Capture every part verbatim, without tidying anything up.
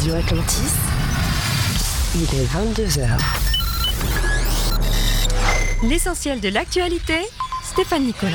Radio Atlantis, il est vingt-deux heures. L'essentiel de l'actualité, Stéphane Nicolas.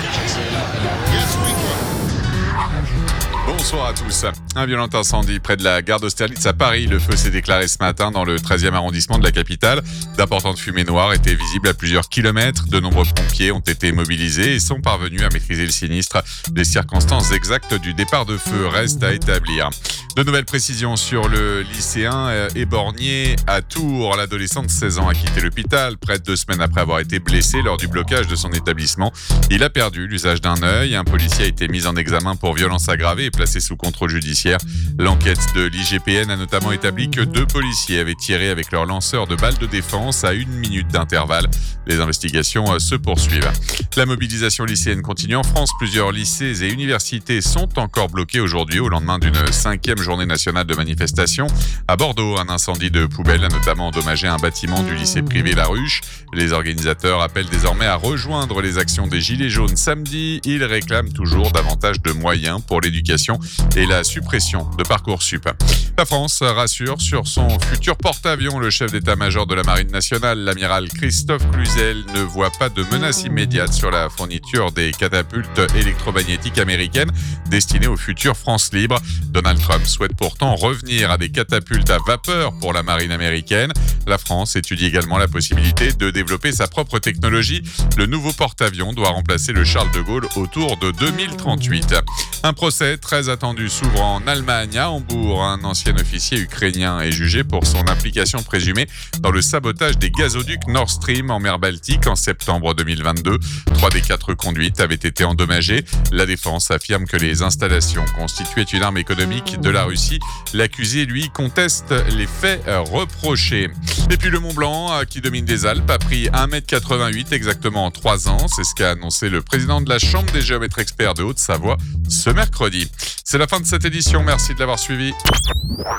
Bonsoir à tous. Un violent incendie près de la gare d'Austerlitz à Paris. Le feu s'est déclaré ce matin dans le treizième arrondissement de la capitale. D'importantes fumées noires étaient visibles à plusieurs kilomètres. De nombreux pompiers ont été mobilisés et sont parvenus à maîtriser le sinistre. Les circonstances exactes du départ de feu restent à établir. De nouvelles précisions sur le lycéen éborgné à Tours. L'adolescent de seize ans a quitté l'hôpital près de deux semaines après avoir été blessé lors du blocage de son établissement. Il a perdu l'usage d'un œil. Un policier a été mis en examen pour violence aggravée et placé sous contrôle judiciaire. L'enquête de l'I G P N a notamment établi que deux policiers avaient tiré avec leur lanceur de balles de défense à une minute d'intervalle. Les investigations se poursuivent. La mobilisation lycéenne continue en France. Plusieurs lycées et universités sont encore bloqués aujourd'hui au lendemain d'une cinquième journée nationale de manifestation. À Bordeaux, un incendie de poubelle a notamment endommagé un bâtiment du lycée privé La Ruche. Les organisateurs appellent désormais à rejoindre les actions des Gilets jaunes samedi. Ils réclament toujours davantage de moyens pour l'éducation et la suppression de Parcoursup. La France rassure sur son futur porte-avions. Le chef d'état-major de la Marine nationale, l'amiral Christophe Cluzel, ne voit pas de menace immédiate sur la fourniture des catapultes électromagnétiques américaines destinées au futur France libre. Donald Trump souhaite pourtant revenir à des catapultes à vapeur pour la marine américaine. La France étudie également la possibilité de développer sa propre technologie. Le nouveau porte-avions doit remplacer le Charles de Gaulle autour de deux mille trente-huit. Un procès très attendu s'ouvre en Allemagne, à Hambourg. Un ancien officier ukrainien est jugé pour son implication présumée dans le sabotage des gazoducs Nord Stream en mer Baltique en septembre deux mille vingt-deux. Trois des quatre conduites avaient été endommagées. La défense affirme que les installations constituaient une arme économique de la Russie. L'accusé, lui, conteste les faits reprochés. Et puis le Mont Blanc, qui domine des Alpes, a pris un mètre quatre-vingt-huit exactement en trois ans. C'est ce qu'a annoncé le président de la Chambre des géomètres experts de Haute-Savoie ce mercredi. C'est la fin de cette édition. Merci de l'avoir suivi.